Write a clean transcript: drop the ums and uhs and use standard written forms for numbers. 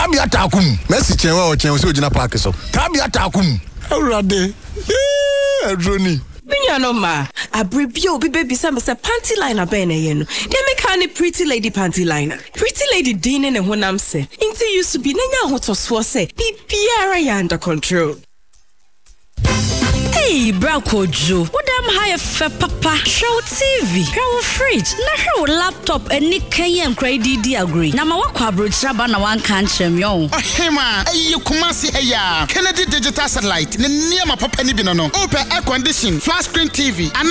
Kabi atakum. Messi chenwa o chenwa si ojina park so. Kabi atakum. Awurade. Adroni. Binya no ma. Abribio bi baby say panty liner be na ye no. Dey make her pretty lady panty liner. Pretty lady din ne honam se. Inti used to be nanya hotoso se. Bibiara ya under control. Hey, Brakojo, what am high for papa? Show TV, show fridge, na show laptop, and Nick Kayan credit agree. Nama wakwa brochaba na one can't yo. Oh, Hema, you kumasi heya. Kennedy digital satellite, near my papa ni binono. Open air condition, flat screen TV.